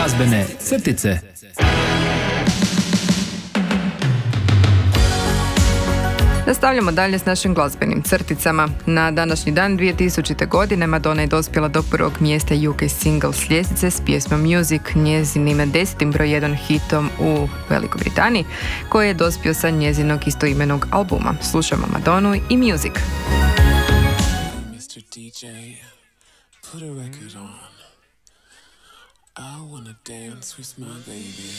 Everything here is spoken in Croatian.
Glazbene crtice. Nastavljamo dalje s našim glazbenim crticama. Na današnji dan 2000. godine Madonna je dospjela do prvog mjesta UK singles ljestvice s pjesmom Music, njezinim 10. broj 1 hitom u Velikoj Britaniji, koji je dospio sa njezinog istoimenog albuma. Slušamo Madonnu i Music. Mr. DJ, put a record on. I wanna dance with my baby.